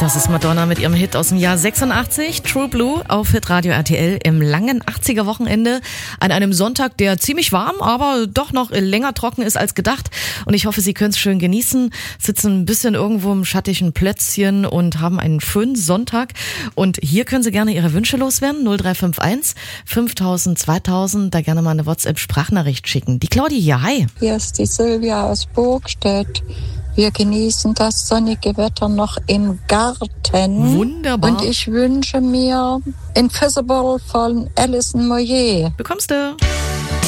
Das ist Madonna mit ihrem Hit aus dem Jahr 86, True Blue, auf Hitradio RTL im langen 80er-Wochenende an einem Sonntag, der ziemlich warm, aber doch noch länger trocken ist als gedacht. Und ich hoffe, Sie können es schön genießen, sitzen ein bisschen irgendwo im schattigen Plätzchen und haben einen schönen Sonntag. Und hier können Sie gerne Ihre Wünsche loswerden, 0351 5000 2000, da gerne mal eine WhatsApp-Sprachnachricht schicken. Die Claudia hier, hi. Hier ist die Silvia aus Burgstedt. Wir genießen das sonnige Wetter noch im Garten. Wunderbar. Und ich wünsche mir Invisible von Alison Moyet. Bekommst du.